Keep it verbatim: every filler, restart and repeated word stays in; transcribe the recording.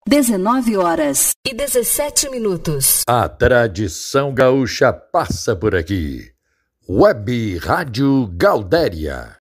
dezenove horas e dezessete minutos. A tradição gaúcha passa por aqui. Web Rádio Gaudéria.